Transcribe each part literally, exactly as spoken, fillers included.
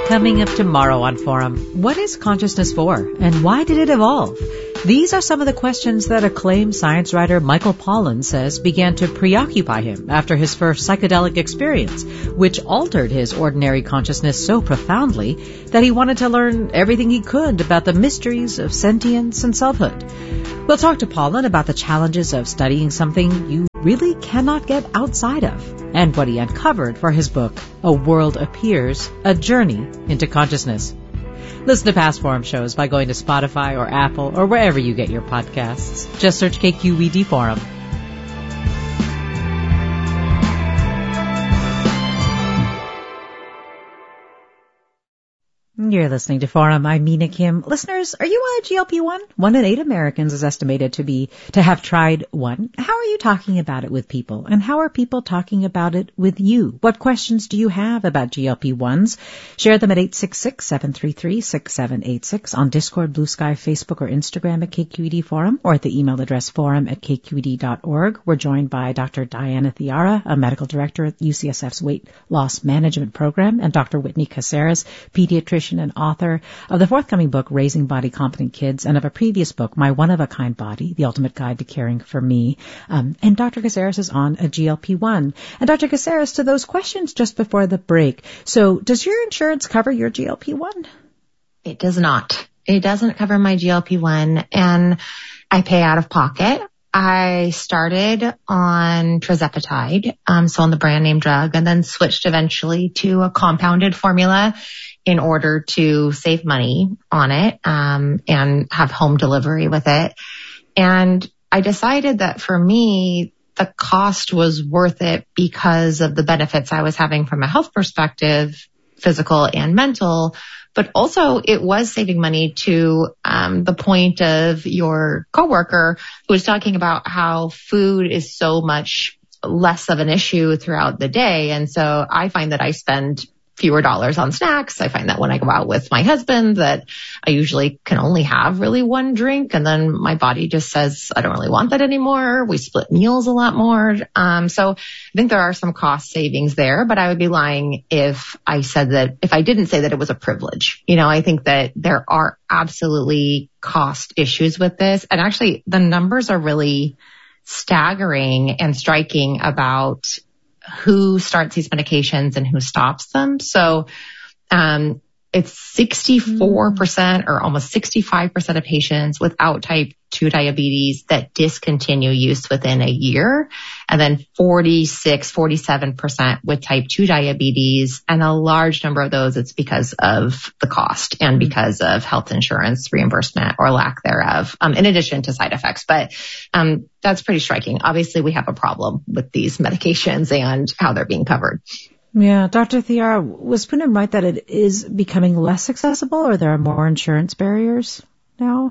Coming up tomorrow on Forum, what is consciousness for, and why did it evolve? These are some of the questions that acclaimed science writer Michael Pollan says began to preoccupy him after his first psychedelic experience, which altered his ordinary consciousness so profoundly that he wanted to learn everything he could about the mysteries of sentience and selfhood. We'll talk to Pollan about the challenges of studying something you really cannot get outside of, and what he uncovered for his book, A World Appears, A Journey into Consciousness. Listen to past Forum shows by going to Spotify or Apple or wherever you get your podcasts. Just search K Q E D Forum. You're listening to Forum. I'm Mina Kim. Listeners, are you on a G L P one? One in eight Americans is estimated to be to have tried one. How are you talking about it with people? And how are people talking about it with you? What questions do you have about G L P ones? Share them at eight six six, seven three three, six seven eight six on Discord, Blue Sky, Facebook, or Instagram at K Q E D Forum, or at the email address forum at K Q E D dot org. We're joined by Doctor Diana Thiara, a medical director at U C S F's Weight Loss Management Program, and Doctor Whitney Caceres, pediatrician and author of the forthcoming book, Raising Body Competent Kids, and of a previous book, My One-of-a-Kind Body, The Ultimate Guide to Caring for Me. Um, and Doctor Caceres is on a G L P one. And Doctor Caceres, to those questions just before the break, so does your insurance cover your G L P one? It does not. It doesn't cover my G L P one, and I pay out of pocket. I started on tirzepatide, um, so on the brand name drug, and then switched eventually to a compounded formula in order to save money on it, um, and have home delivery with it. And I decided that for me, the cost was worth it because of the benefits I was having from a health perspective, physical and mental, but also it was saving money to um, the point of your coworker who was talking about how food is so much less of an issue throughout the day. And so I find that I spend fewer dollars on snacks. I find that when I go out with my husband that I usually can only have really one drink, and then my body just says, I don't really want that anymore. We split meals a lot more. Um, so I think there are some cost savings there, but I would be lying if I said that, if I didn't say that it was a privilege. You know, I think that there are absolutely cost issues with this. And actually the numbers are really staggering and striking about who starts these medications and who stops them. So um, it's sixty-four percent or almost sixty-five percent of patients without type two diabetes that discontinue use within a year. And then forty-six, forty-seven percent with type two diabetes. And a large number of those, it's because of the cost and because of health insurance reimbursement or lack thereof, um, in addition to side effects. But um, that's pretty striking. Obviously, we have a problem with these medications and how they're being covered. Yeah, Doctor Thiara, was Poonam right that it is becoming less accessible, or there are more insurance barriers now?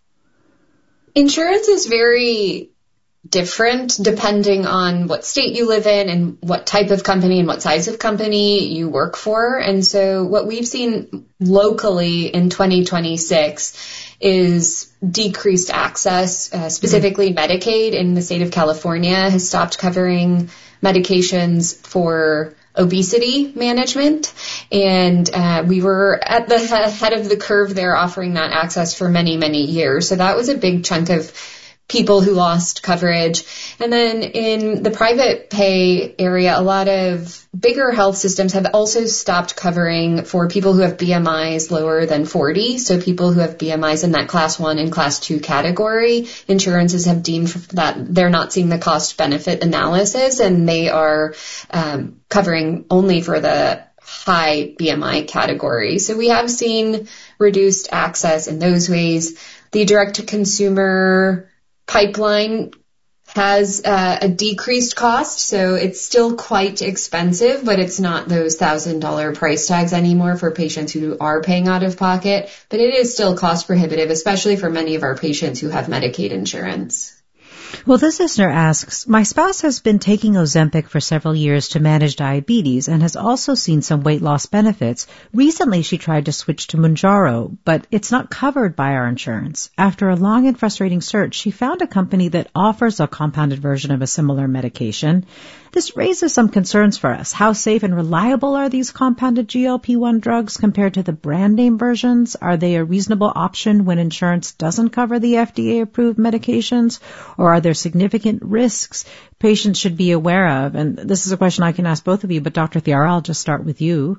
Insurance is very different depending on what state you live in and what type of company and what size of company you work for. And so what we've seen locally in twenty twenty-six is decreased access, uh, specifically mm-hmm. Medicaid in the state of California has stopped covering medications for obesity management. And uh, we were at the head of the curve there offering that access for many, many years. So that was a big chunk of people who lost coverage. And then in the private pay area, a lot of bigger health systems have also stopped covering for people who have B M Is lower than forty. So people who have B M Is in that class one and class two category, insurances have deemed that they're not seeing the cost benefit analysis, and they are um, covering only for the high B M I category. So we have seen reduced access in those ways. The direct to consumer pipeline has uh, a decreased cost, so it's still quite expensive, but it's not those one thousand dollars price tags anymore for patients who are paying out of pocket. But it is still cost prohibitive, especially for many of our patients who have Medicaid insurance. Well, this listener asks, my spouse has been taking Ozempic for several years to manage diabetes and has also seen some weight loss benefits. Recently, she tried to switch to Mounjaro, but it's not covered by our insurance. After a long and frustrating search, she found a company that offers a compounded version of a similar medication. This raises some concerns for us. How safe and reliable are these compounded G L P one drugs compared to the brand name versions? Are they a reasonable option when insurance doesn't cover the F D A-approved medications? Or are there significant risks patients should be aware of? And this is a question I can ask both of you, but Doctor Thiara, I'll just start with you.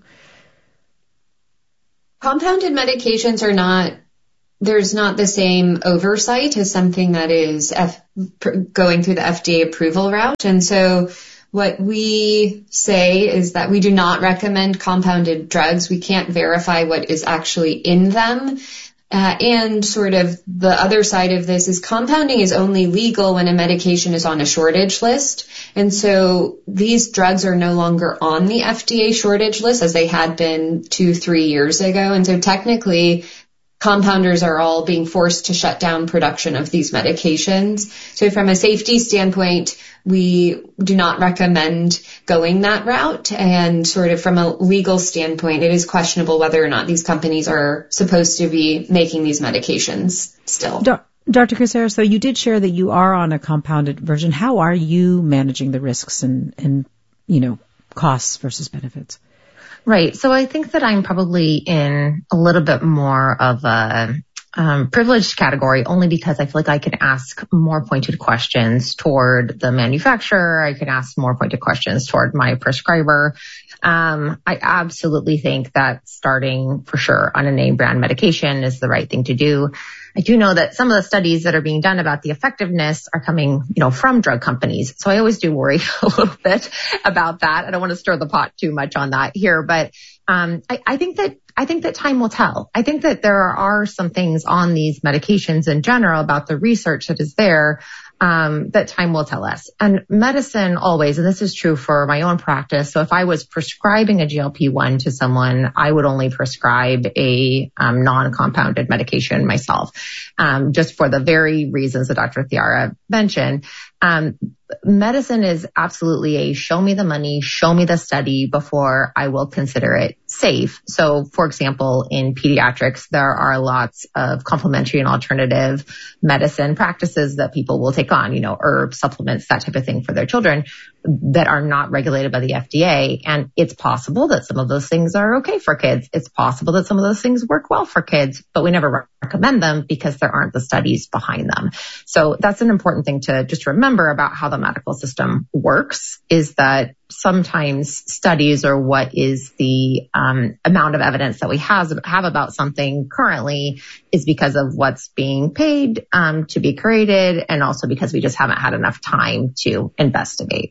Compounded medications are not, there's not the same oversight as something that is F, going through the F D A approval route. And so what we say is that we do not recommend compounded drugs. We can't verify what is actually in them. Uh, and sort of the other side of this is compounding is only legal when a medication is on a shortage list. And so these drugs are no longer on the F D A shortage list as they had been two, three years ago. And so technically, compounders are all being forced to shut down production of these medications. So from a safety standpoint, we do not recommend going that route. And sort of from a legal standpoint, it is questionable whether or not these companies are supposed to be making these medications still. Doctor Chris, so you did share that you are on a compounded version. How are you managing the risks and, and you know, costs versus benefits? Right. So I think that I'm probably in a little bit more of a um, privileged category only because I feel like I can ask more pointed questions toward the manufacturer. I can ask more pointed questions toward my prescriber. Um, I absolutely think that starting for sure on a name brand medication is the right thing to do. I do know that some of the studies that are being done about the effectiveness are coming, you know, from drug companies. So I always do worry a little bit about that. I don't want to stir the pot too much on that here, but um, I, I think that I think that time will tell. I think that there are some things on these medications in general about the research that is there um, that time will tell us. And medicine always, and this is true for my own practice. So if I was prescribing a G L P one to someone, I would only prescribe a um, non-compounded medication myself, um, just for the very reasons that Doctor Thiara mentioned. Um, medicine is absolutely a show me the money, show me the study before I will consider it safe. So, for example, in pediatrics, there are lots of complementary and alternative medicine practices that people will take on, you know, herbs, supplements, that type of thing for their children that are not regulated by the F D A. And it's possible that some of those things are okay for kids. It's possible that some of those things work well for kids, but we never recommend them because there aren't the studies behind them. So that's an important thing to just remember about how the medical system works, is that sometimes studies or what is the um, amount of evidence that we have, have about something currently is because of what's being paid um, to be created, and also because we just haven't had enough time to investigate.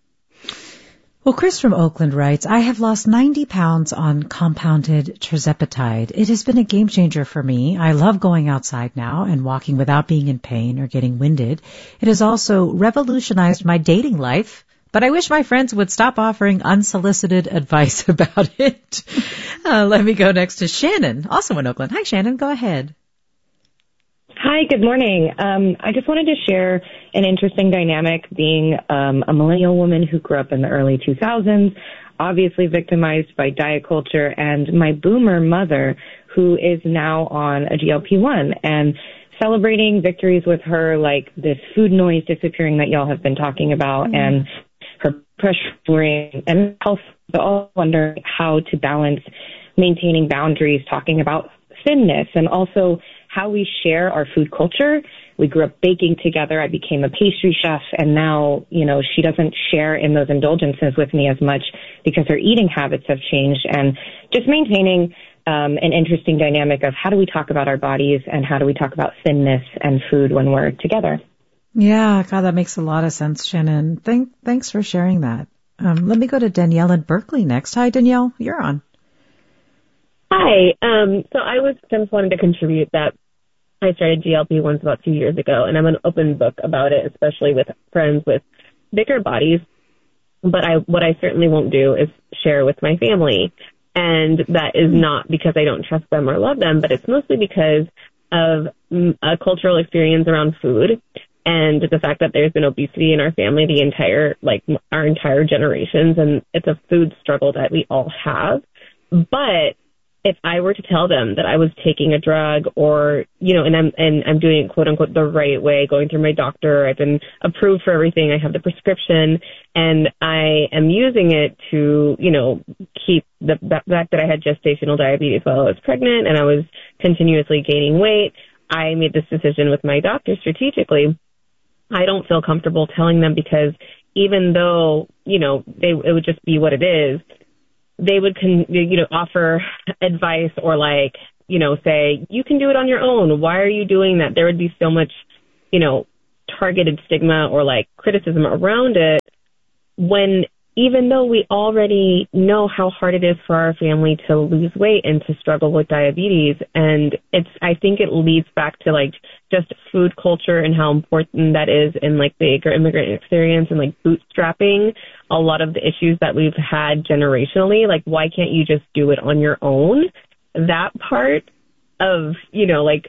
Well, Chris from Oakland writes, I have lost ninety pounds on compounded tirzepatide. It has been a game changer for me. I love going outside now and walking without being in pain or getting winded. It has also revolutionized my dating life, but I wish my friends would stop offering unsolicited advice about it. Uh, let me go next to Shannon, also in Oakland. Hi, Shannon. Go ahead. Hi, good morning. Um, I just wanted to share an interesting dynamic being um, a millennial woman who grew up in the early two thousands, obviously victimized by diet culture, and my boomer mother who is now on a G L P one, and celebrating victories with her, like this food noise disappearing that y'all have been talking about, mm-hmm. and her pressure and health, but all wonder how to balance maintaining boundaries, talking about thinness, and also how we share our food culture. We grew up baking together. I became a pastry chef, and now, you know, she doesn't share in those indulgences with me as much because her eating habits have changed, and just maintaining um, an interesting dynamic of how do we talk about our bodies and how do we talk about thinness and food when we're together. Yeah, God, that makes a lot of sense, Shannon. Thank, thanks for sharing that. Um, let me go to Danielle in Berkeley next. Hi, Danielle. You're on. Hi. Um, so I was just wanted to contribute that I started G L P ones about two years ago, and I'm an open book about it, especially with friends with bigger bodies. But I, what I certainly won't do is share with my family. And that is not because I don't trust them or love them, but it's mostly because of a cultural experience around food and the fact that there's been obesity in our family the entire, like our entire generations. And it's a food struggle that we all have. But if I were to tell them that I was taking a drug or, you know, and I'm, and I'm doing it quote unquote the right way, going through my doctor, I've been approved for everything, I have the prescription, and I am using it to, you know, keep the, the fact that I had gestational diabetes while I was pregnant and I was continuously gaining weight. I made this decision with my doctor strategically. I don't feel comfortable telling them because even though, you know, they, it would just be what it is, they would, con, you know, offer advice or like, you know, say, you can do it on your own. Why are you doing that? There would be so much, you know, targeted stigma or like criticism around it when even though we already know how hard it is for our family to lose weight and to struggle with diabetes. And it's, I think it leads back to like just food culture and how important that is in like the immigrant experience and like bootstrapping a lot of the issues that we've had generationally. Like, why can't you just do it on your own? That part of, you know, like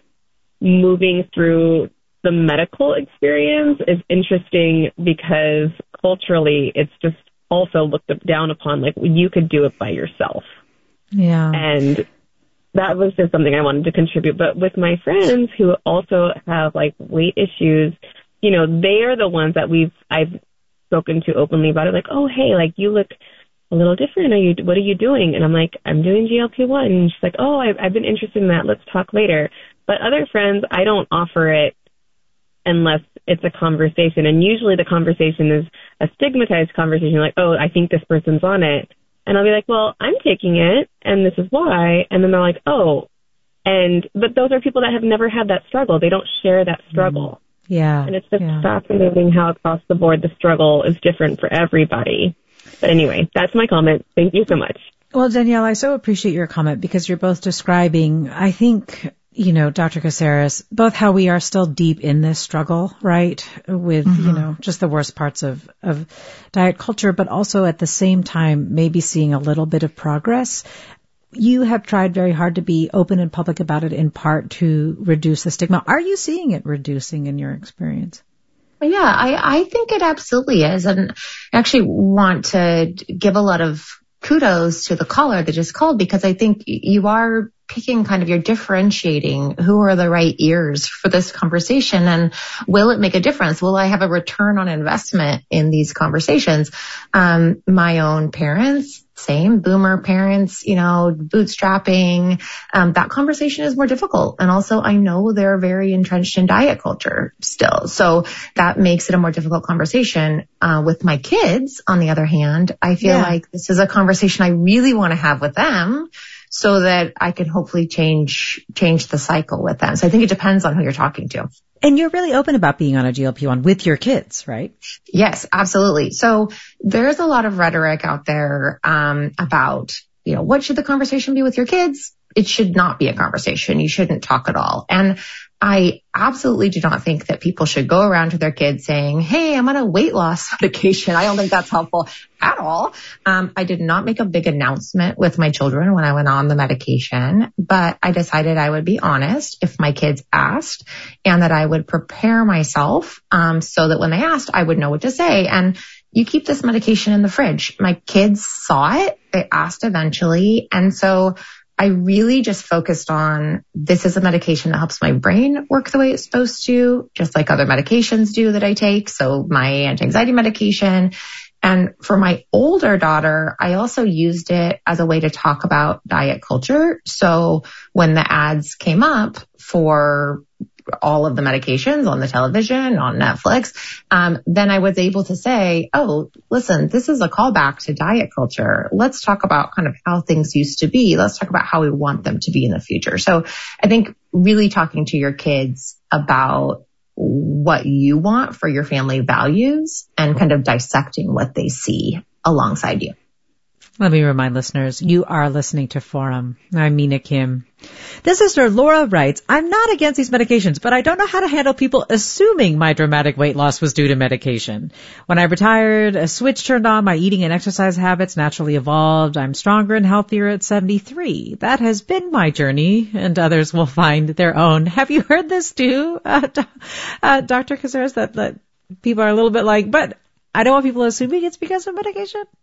moving through the medical experience is interesting because culturally it's just also looked down upon, like you could do it by yourself. Yeah. And that was just something I wanted to contribute. But with my friends who also have like weight issues, you know, they are the ones that we've, I've spoken to openly about it. Like, oh, hey, like you look a little different. Are you, what are you doing? And I'm like, I'm doing G L P one. And she's like, oh, I've, I've been interested in that. Let's talk later. But other friends, I don't offer it unless it's a conversation. And usually the conversation is a stigmatized conversation, like, oh, I think this person's on it. And I'll be like, well, I'm taking it, and this is why. And then they're like, oh. And but those are people that have never had that struggle. They don't share that struggle. Yeah. And it's just yeah. fascinating how across the board the struggle is different for everybody. But anyway, that's my comment. Thank you so much. Well, Danielle, I so appreciate your comment because you're both describing, I think, you know, Doctor Caceres, both how we are still deep in this struggle, right, with, mm-hmm. you know, just the worst parts of, of diet culture, but also at the same time maybe seeing a little bit of progress. You have tried very hard to be open and public about it in part to reduce the stigma. Are you seeing it reducing in your experience? Yeah, I, I think it absolutely is. And I actually want to give a lot of kudos to the caller that just called because I think you are picking kind of you're differentiating who are the right ears for this conversation and will it make a difference? Will I have a return on investment in these conversations? Um, my own parents, same boomer parents, you know, bootstrapping, um, that conversation is more difficult. And also I know they're very entrenched in diet culture still. So that makes it a more difficult conversation. Uh, with my kids, on the other hand, I feel yeah. like this is a conversation I really want to have with them so that I can hopefully change, change the cycle with them. So I think it depends on who you're talking to. And you're really open about being on a G L P one with your kids, right? Yes, absolutely. So there's a lot of rhetoric out there, um, about, you know, what should the conversation be with your kids? It should not be a conversation. You shouldn't talk at all. And I absolutely do not think that people should go around to their kids saying, hey, I'm on a weight loss medication. I don't think that's helpful at all. Um, I did not make a big announcement with my children when I went on the medication, but I decided I would be honest if my kids asked and that I would prepare myself, um, so that when they asked, I would know what to say. And you keep this medication in the fridge. My kids saw it. They asked eventually. And so I really just focused on this is a medication that helps my brain work the way it's supposed to, just like other medications do that I take. So my anti-anxiety medication. And for my older daughter, I also used it as a way to talk about diet culture. So when the ads came up for all of the medications on the television, on Netflix, um, then I was able to say, oh, listen, this is a callback to diet culture. Let's talk about kind of how things used to be. Let's talk about how we want them to be in the future. So I think really talking to your kids about what you want for your family values and kind of dissecting what they see alongside you. Let me remind listeners, you are listening to Forum. I'm Mina Kim. This sister Laura writes, I'm not against these medications, but I don't know how to handle people assuming my dramatic weight loss was due to medication. When I retired, a switch turned on, my eating and exercise habits naturally evolved. I'm stronger and healthier at seventy-three. That has been my journey, and others will find their own. Have you heard this too, uh, uh, Doctor Caceres, that, that people are a little bit like, but I don't want people assuming it's because of medication?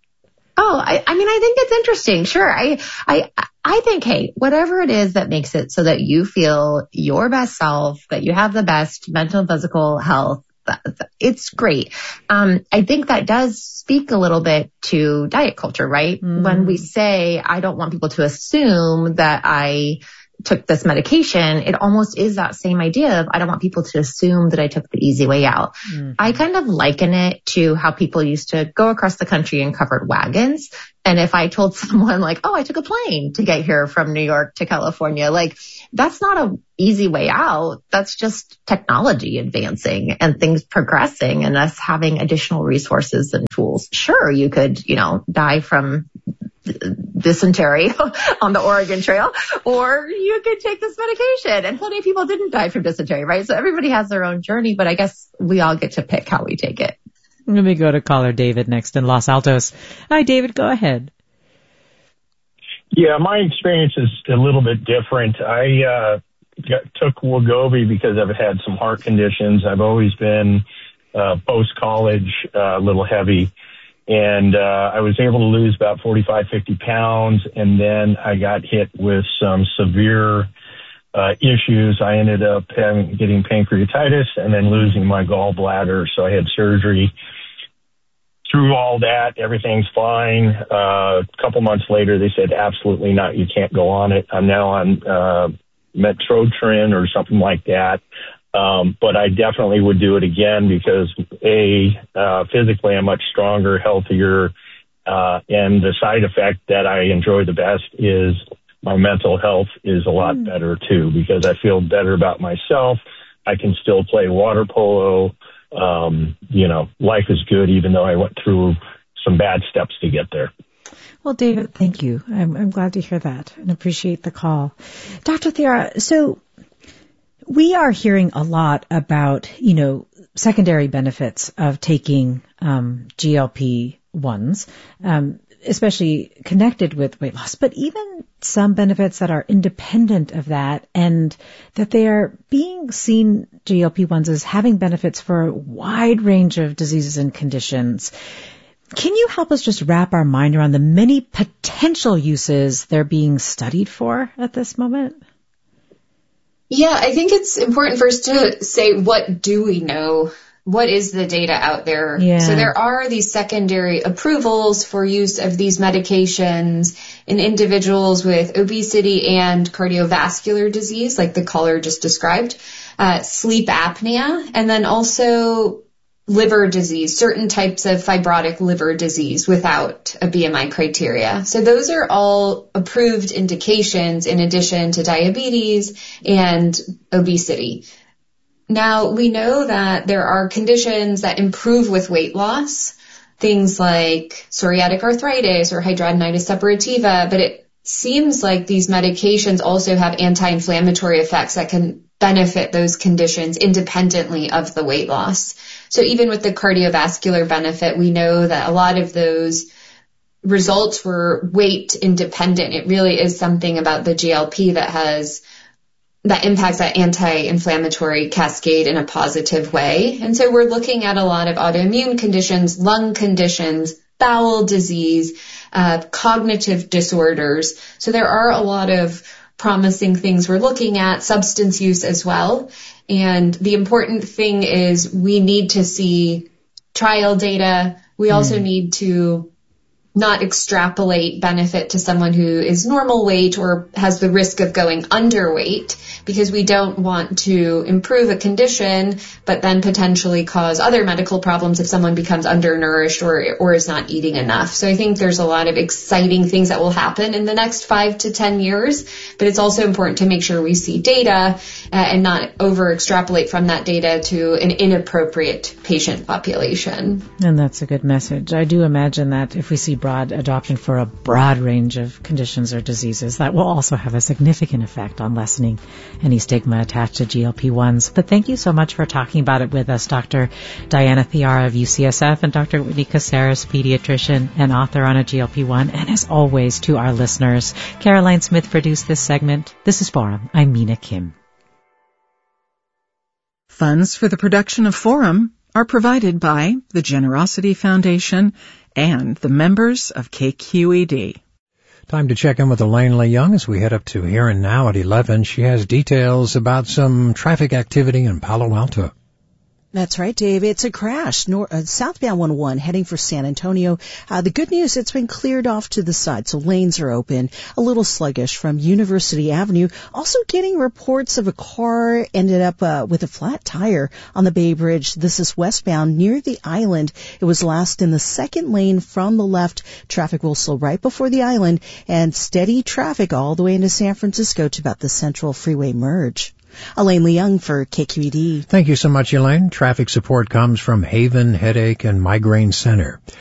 Oh, I, I mean, I think it's interesting. Sure. I, I, I think, hey, whatever it is that makes it so that you feel your best self, that you have the best mental and physical health, it's great. Um, I think that does speak a little bit to diet culture, right? Mm. When we say, I don't want people to assume that I took this medication, it almost is that same idea of I don't want people to assume that I took the easy way out. Mm-hmm. I kind of liken it to how people used to go across the country in covered wagons. And if I told someone like, oh, I took a plane to get here from New York to California, like that's not an easy way out. That's just technology advancing and things progressing and us having additional resources and tools. Sure, you could, you know, die from dysentery on the Oregon Trail, or you could take this medication. And plenty of people didn't die from dysentery, right? So everybody has their own journey, but I guess we all get to pick how we take it. Let me go to caller David next in Los Altos. Hi, David, go ahead. Yeah, my experience is a little bit different. I uh, got, took Wegovy because I've had some heart conditions. I've always been uh, post-college, uh, a little heavy. And, uh, I was able to lose about forty-five, fifty pounds. And then I got hit with some severe, uh, issues. I ended up having, getting pancreatitis and then losing my gallbladder. So I had surgery. Through all that, everything's fine. Uh, a couple months later, they said, absolutely not. You can't go on it. I'm now on, uh, Metotrin or something like that. Um, but I definitely would do it again because A, uh, physically I'm much stronger, healthier, uh, and the side effect that I enjoy the best is my mental health is a lot mm. better too, because I feel better about myself. I can still play water polo. Um, you know, life is good, even though I went through some bad steps to get there. Well, David, thank you. I'm, I'm glad to hear that and appreciate the call. Doctor Thiara, so we are hearing a lot about, you know, secondary benefits of taking um, G L P ones, um, especially connected with weight loss, but even some benefits that are independent of that, and that they are being seen, G L P ones, as having benefits for a wide range of diseases and conditions. Can you help us just wrap our mind around the many potential uses they're being studied for at this moment? Yeah, I think it's important first to say, what do we know? What is the data out there? Yeah. So there are these secondary approvals for use of these medications in individuals with obesity and cardiovascular disease, like the caller just described, uh, sleep apnea, and then also liver disease, certain types of fibrotic liver disease without a B M I criteria. So those are all approved indications in addition to diabetes and obesity. Now, we know that there are conditions that improve with weight loss, things like psoriatic arthritis or hidradenitis suppurativa, but it seems like these medications also have anti-inflammatory effects that can benefit those conditions independently of the weight loss. So even with the cardiovascular benefit, we know that a lot of those results were weight independent. It really is something about the G L P that has that impacts that anti-inflammatory cascade in a positive way. And so we're looking at a lot of autoimmune conditions, lung conditions, bowel disease, uh, cognitive disorders. So there are a lot of promising things we're looking at, substance use as well. And the important thing is we need to see trial data. We mm. also need to not extrapolate benefit to someone who is normal weight or has the risk of going underweight, because we don't want to improve a condition but then potentially cause other medical problems if someone becomes undernourished or or is not eating enough. So I think there's a lot of exciting things that will happen in the next five to ten years, but it's also important to make sure we see data uh, and not over extrapolate from that data to an inappropriate patient population. And that's a good message. I do imagine that if we see broad adoption for a broad range of conditions or diseases, that will also have a significant effect on lessening any stigma attached to G L P ones. But thank you so much for talking about it with us, Doctor Diana Thiara of U C S F and Doctor Whitney Caceres, pediatrician and author on a G L P one. And as always, to our listeners, Caroline Smith produced this segment. This is Forum. I'm Mina Kim. Funds for the production of Forum are provided by the Generosity Foundation and the members of K Q E D. Time to check in with Elaine Leung as we head up to Here and Now at eleven. She has details about some traffic activity in Palo Alto. That's right, Dave. It's a crash. North, uh, southbound one oh one heading for San Antonio. Uh, the good news, it's been cleared off to the side, so lanes are open. A little sluggish from University Avenue. Also getting reports of a car ended up uh, with a flat tire on the Bay Bridge. This is westbound near the island. It was last in the second lane from the left. Traffic will slow right before the island and steady traffic all the way into San Francisco to about the Central Freeway merge. Elaine Leung for K Q E D. Thank you so much, Elaine. Traffic support comes from Haven Headache and Migraine Center.